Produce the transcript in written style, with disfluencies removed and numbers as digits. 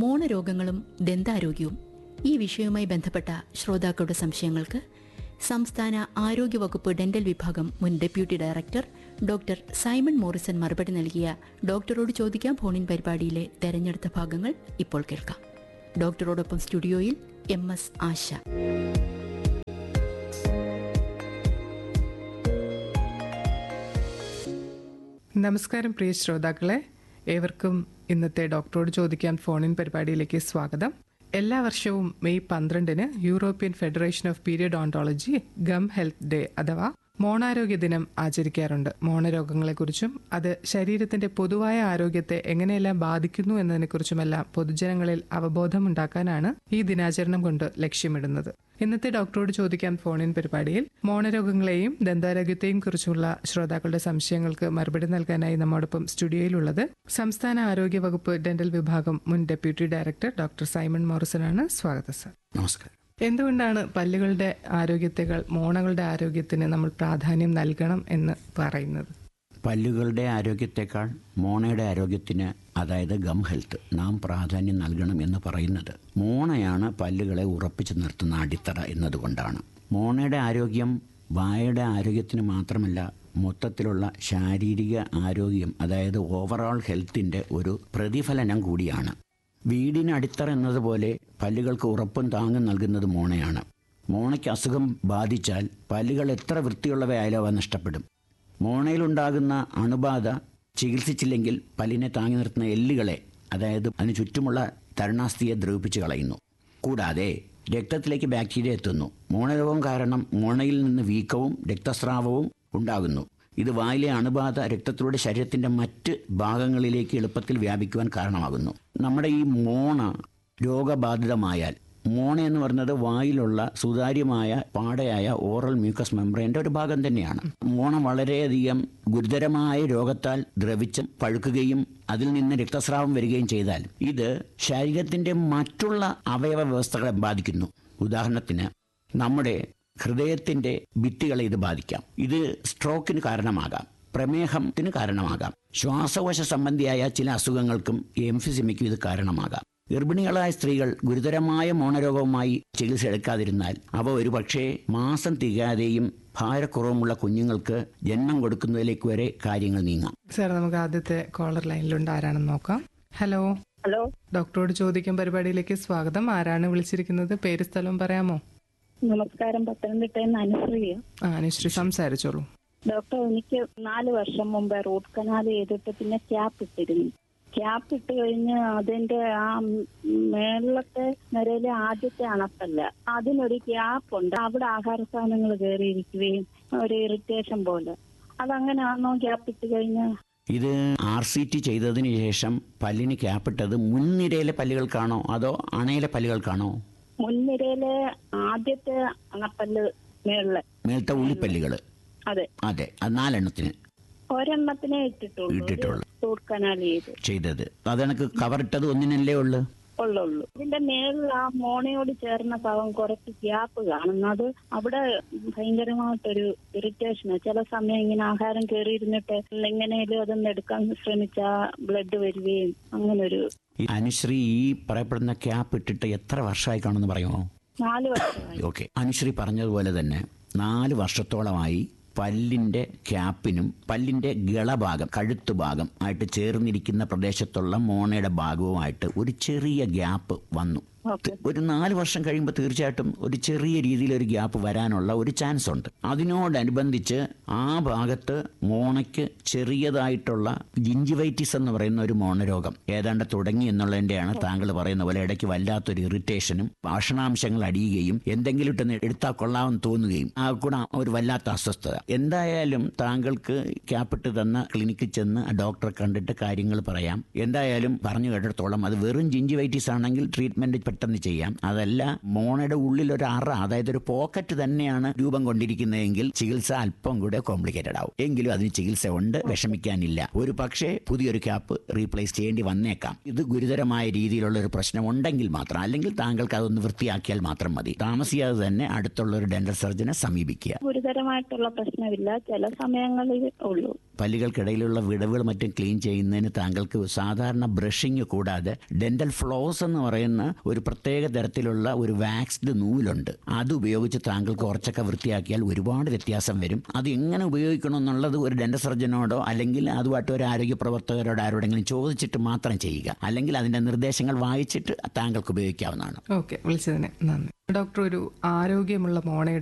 മോണരോഗങ്ങളും ദന്താരോഗ്യവും. ഈ വിഷയവുമായി ബന്ധപ്പെട്ട ശ്രോതാക്കളുടെ സംശയങ്ങൾക്ക് സംസ്ഥാന ആരോഗ്യവകുപ്പ് ഡെന്റൽ വിഭാഗം മുൻ deputy director doctor Simon Morrison മറുപടി നൽകിയ ഡോക്ടറോട് ചോദിക്കാം ഫോണിൻ പരിപാടിയിലെ തെരഞ്ഞെടുത്ത ഭാഗങ്ങൾ ഇപ്പോൾ കേൾക്കാം. ഡോക്ടറോടൊപ്പം സ്റ്റുഡിയോയിൽ MS ആശ. നമസ്കാരം പ്രിയ ശ്രോതാക്കളെ, ഏവർക്കും ഇന്നത്തെ ഡോക്ടറോട് ചോദിക്കാൻ ഫോണിൻ പരിപാടിയിലേക്ക് സ്വാഗതം. എല്ലാ വർഷവും May 12 European federation of periodontology gum health day അഥവാ മോണാരോഗ്യ ദിനം ആചരിക്കാറുണ്ട്. മോണരോഗങ്ങളെക്കുറിച്ചും അത് ശരീരത്തിന്റെ പൊതുവായ ആരോഗ്യത്തെ എങ്ങനെയെല്ലാം ബാധിക്കുന്നു എന്നതിനെക്കുറിച്ചുമെല്ലാം പൊതുജനങ്ങളിൽ അവബോധമുണ്ടാക്കാനാണ് ഈ ദിനാചരണം കൊണ്ട് ലക്ഷ്യമിടുന്നത്. ഇന്നത്തെ ഡോക്ടറോട് ചോദിക്കാൻ ഫോണിൻ പരിപാടിയിൽ മോണരോഗങ്ങളെയും ദന്താരോഗ്യത്തെയും കുറിച്ചുള്ള ശ്രോതാക്കളുടെ സംശയങ്ങൾക്ക് മറുപടി നൽകാനായി നമ്മോടൊപ്പം സ്റ്റുഡിയോയിലുള്ളത് സംസ്ഥാന ആരോഗ്യ വകുപ്പ് ഡെന്റൽ വിഭാഗം മുൻ deputy director doctor Simon Morrison ആണ്. സ്വാഗതം സർ. നമസ്കാരം. എന്തുകൊണ്ടാണ് പല്ലുകളുടെ ആരോഗ്യത്തെക്കാൾ മോണകളുടെ ആരോഗ്യത്തിന് നമ്മൾ പ്രാധാന്യം നൽകണം എന്ന് പറയുന്നത്? പല്ലുകളുടെ ആരോഗ്യത്തെക്കാൾ മോണയുടെ ആരോഗ്യത്തിന്, അതായത് ഗം ഹെൽത്ത്, നാം പ്രാധാന്യം നൽകണം എന്ന് പറയുന്നത് മോണയാണ് പല്ലുകളെ ഉറപ്പിച്ചു നിർത്തുന്ന അടിത്തറ എന്നതുകൊണ്ടാണ്. മോണയുടെ ആരോഗ്യം വായയുടെ ആരോഗ്യത്തിന് മാത്രമല്ല, മൊത്തത്തിലുള്ള ശാരീരിക ആരോഗ്യം, അതായത് ഓവറോൾ ഹെൽത്തിൻ്റെ ഒരു പ്രതിഫലനം കൂടിയാണ്. വീടിന് അടിത്തറ എന്നതുപോലെ പല്ലുകൾക്ക് ഉറപ്പും താങ്ങും നൽകുന്നത് മോണയാണ്. മോണയ്ക്ക് അസുഖം ബാധിച്ചാൽ പല്ലുകൾ എത്ര വൃത്തിയുള്ളവയായാലും അവ നഷ്ടപ്പെടും. മോണയിലുണ്ടാകുന്ന അണുബാധ ചികിത്സിച്ചില്ലെങ്കിൽ പല്ലിനെ താങ്ങി നിർത്തുന്ന എല്ലുകളെ, അതായത് അതിന് ചുറ്റുമുള്ള തരുണാസ്ഥിയെ ദ്രവിപ്പിച്ച് കളയുന്നു. കൂടാതെ രക്തത്തിലേക്ക് ബാക്ടീരിയ എത്തുന്നു. മോണരോഗം കാരണം മോണയിൽ നിന്ന് വീക്കവും രക്തസ്രാവവും ഉണ്ടാകുന്നു. ഇത് വായിലെ അണുബാധ രക്തത്തിലൂടെ ശരീരത്തിൻ്റെ മറ്റ് ഭാഗങ്ങളിലേക്ക് എളുപ്പത്തിൽ വ്യാപിക്കുവാൻ കാരണമാകുന്നു. നമ്മുടെ ഈ മോണ രോഗബാധിതമായാൽ, മോണ എന്ന് പറയുന്നത് വായിലുള്ള സുതാര്യമായ പാടയായ ഓറൽ മ്യൂക്കസ് മെംബ്രെയിൻ്റെ ഒരു ഭാഗം തന്നെയാണ്. മോണ വളരെയധികം ഗുരുതരമായ രോഗത്താൽ ദ്രവിച്ച് പഴുക്കുകയും അതിൽ നിന്ന് രക്തസ്രാവം വരികയും ചെയ്താൽ ഇത് ശരീരത്തിൻ്റെ മറ്റുള്ള അവയവ വ്യവസ്ഥകളെ ബാധിക്കുന്നു. ഉദാഹരണത്തിന് നമ്മുടെ ഹൃദയത്തിൻ്റെ ഭിത്തികളെ ഇത് ബാധിക്കാം. ഇത് സ്ട്രോക്കിന് കാരണമാകാം, പ്രമേഹത്തിന് കാരണമാകാം, ശ്വാസകോശ സംബന്ധിയായ ചില അസുഖങ്ങൾക്കും എംഫിസിമയ്ക്കും ഇത് കാരണമാകാം. ഗർഭിണികളായ സ്ത്രീകൾ ഗുരുതരമായ മോണരോഗവുമായി ചികിത്സ എടുക്കാതിരുന്നാൽ അവ ഒരുപക്ഷേ മാസം തികയാതെയും ഭാരക്കുറവുമുള്ള കുഞ്ഞുങ്ങൾക്ക് ജന്മം കൊടുക്കുന്നതിലേക്ക് വരെ കാര്യങ്ങൾ നീങ്ങാം. സാർ, നമുക്ക് ആദ്യത്തെ കോളർ ലൈനിലുണ്ട്. ആരാണെന്ന് നോക്കാം. ഹലോ. ഡോക്ടറോട് ചോദിക്കാൻ പരിപാടിയിലേക്ക് സ്വാഗതം. ആരാണ് വിളിച്ചിരിക്കുന്നത്? പേര് സ്ഥലവും പറയാമോ? നമസ്കാരം. പത്തനംതിട്ടയിൽ നിന്ന് അനുശ്രീ. അനുശ്രീ, സംസാരിച്ചോളൂ. ഡോക്ടർ, എനിക്ക് 4 വർഷം മുമ്പ് റൂട്ട് കനാൽ ചെയ്തിട്ട് പിന്നെ ക്യാപ്പ് ഇട്ടിരുന്നു. ക്യാപ്പ് ഇട്ട് കഴിഞ്ഞ് അതിന്റെ ആ മേളത്തെ നിരയിലെ ആദ്യത്തെ അണപ്പല്ല, അതിനൊരു ക്യാപ്പ് ഉണ്ട്. അവിടെ ആഹാര സാധനങ്ങൾ കയറിയിരിക്കുകയും ഒരു ഇറിറ്റേഷൻ പോലെ. അതങ്ങനെയാണോ ക്യാപ്പ് ഇട്ട് കഴിഞ്ഞാൽ? ഇത് RCT ചെയ്തതിന് ശേഷം പല്ലിന് ക്യാപ്പിട്ടത് മുൻനിരയിലെ പല്ലുകൾക്കാണോ അതോ അണയിലെ പല്ലുകൾക്കാണോ? മുൻനിരയിലെ ആദ്യത്തെ അണപ്പല്ല് മേളത്തെ ഉള്ളിപ്പല്ലുകള്. അതെ അതെ, അത് 4 എണ്ണത്തിന്. ഒരെണ്ണത്തിനെ ഇട്ടിട്ടുള്ളൂ റൂട്ട് കനാൽ ചെയ്തത്. അതെനിക്ക് കവറിട്ടത് ഒന്നിനല്ലേ ഉള്ളു. ഇതിന്റെ മേളിൽ ആ മോണയോട് ചേർന്ന ഭാഗം കുറച്ച് ഗ്യാപ്പ് കാണുന്നത്. അവിടെ ഭയങ്കരമായിട്ടൊരു ഇറിറ്റേഷന്. ചില സമയം ഇങ്ങനെ ആഹാരം കയറിയിരുന്നിട്ട് എങ്ങനെയും അതൊന്ന് എടുക്കാൻ ശ്രമിച്ചാ ബ്ലഡ് വരികയും അങ്ങനൊരു. അനുശ്രീ, ഈ പറയപ്പെടുന്ന ക്യാപ്പ് ഇട്ടിട്ട് എത്ര വർഷമായി കാണുമെന്ന് പറയുമോ? 4 വർഷമായി. ഓക്കെ. അനുശ്രീ പറഞ്ഞതുപോലെ തന്നെ 4 വർഷത്തോളമായി പല്ലിൻ്റെ ക്യാപ്പിനും പല്ലിൻ്റെ ഗളഭാഗം, കഴുത്തുഭാഗം ആയിട്ട് ചേർന്നിരിക്കുന്ന പ്രദേശത്തുള്ള മോണയുടെ ഭാഗവുമായിട്ട് ഒരു ചെറിയ ഗ്യാപ്പ് വന്നു. ഒരു 4 വർഷം കഴിയുമ്പോൾ തീർച്ചയായിട്ടും ഒരു ചെറിയ രീതിയിലൊരു ഗ്യാപ്പ് വരാനുള്ള ഒരു ചാൻസ് ഉണ്ട്. അതിനോടനുബന്ധിച്ച് ആ ഭാഗത്ത് മോണയ്ക്ക് ചെറിയതായിട്ടുള്ള ജിഞ്ചിവൈറ്റിസ് എന്ന് പറയുന്ന ഒരു മോണരോഗം ഏതാണ്ട് തുടങ്ങി എന്നുള്ളതിൻ്റെയാണ് താങ്കൾ പറയുന്ന പോലെ ഇടയ്ക്ക് വല്ലാത്തൊരു ഇറിറ്റേഷനും ഭക്ഷണാംശങ്ങൾ അടിയുകയും എന്തെങ്കിലും ഇട്ടെന്ന് എടുത്താൽ കൊള്ളാമെന്ന് തോന്നുകയും ആ കൂടെ ഒരു വല്ലാത്ത അസ്വസ്ഥത. എന്തായാലും താങ്കൾക്ക് ക്യാപ്പിട്ട് തന്ന ക്ലിനിക്കിൽ ചെന്ന് ഡോക്ടറെ കണ്ടിട്ട് കാര്യങ്ങൾ പറയാം. എന്തായാലും പറഞ്ഞു കേട്ടിടത്തോളം അത് വെറും ജിഞ്ചിവൈറ്റിസ് ആണെങ്കിൽ ട്രീറ്റ്മെന്റ് പെട്ടെന്ന് ചെയ്യാം. അതല്ല, മോണയുടെ ഉള്ളിൽ ഒരു അറ, അതായത് ഒരു പോക്കറ്റ് തന്നെയാണ് രൂപം കൊണ്ടിരിക്കുന്നതെങ്കിൽ ചികിത്സ അല്പം കൂടെ കോംപ്ലിക്കേറ്റഡ് ആവും. എങ്കിലും അതിന് ചികിത്സ ഉണ്ട്, വിഷമിക്കാനില്ല. ഒരു പക്ഷേ പുതിയൊരു ക്യാപ്പ് റീപ്ലേസ് ചെയ്യേണ്ടി വന്നേക്കാം. ഇത് ഗുരുതരമായ രീതിയിലുള്ള ഒരു പ്രശ്നം ഉണ്ടെങ്കിൽ മാത്രം, അല്ലെങ്കിൽ താങ്കൾക്ക് അതൊന്ന് വൃത്തിയാക്കിയാൽ മാത്രം മതി. താമസിയാതെ തന്നെ അടുത്തുള്ള ഒരു ഡെന്റൽ സർജനെ സമീപിക്കുക. ഗുരുതരമായിട്ടുള്ള പ്രശ്നമില്ല, ചില സമയങ്ങളിൽ ഉള്ളൂ. പല്ലുകൾക്കിടയിലുള്ള വിടവുകൾ മറ്റും ക്ലീൻ ചെയ്യുന്നതിന് താങ്കൾക്ക് സാധാരണ ബ്രഷിങ് കൂടാതെ ഡെന്റൽ ഫ്ലോസ് എന്ന് പറയുന്ന ഒരു പ്രത്യേക തരത്തിലുള്ള ഒരു വാക്സ്ഡ് നൂലുണ്ട്. അത് ഉപയോഗിച്ച് താങ്കൾക്ക് കുറച്ചൊക്കെ വൃത്തിയാക്കിയാൽ ഒരുപാട് വ്യത്യാസം വരും. അത് എങ്ങനെ ഉപയോഗിക്കണം എന്നുള്ളത് ഒരു ഡെന്റൽ സർജനോടോ അല്ലെങ്കിൽ അതുമായിട്ട് ഒരു ആരോഗ്യ പ്രവർത്തകരോട് ആരോടെങ്കിലും ചോദിച്ചിട്ട് മാത്രം ചെയ്യുക. അല്ലെങ്കിൽ അതിൻ്റെ നിർദ്ദേശങ്ങൾ വായിച്ചിട്ട് താങ്കൾക്ക് ഉപയോഗിക്കാവുന്നതാണ്. ഓക്കെ, വിളിച്ചതിന് നന്ദി ഡോക്ടർ. ഒരു ആരോഗ്യമുള്ള മോണയുടെ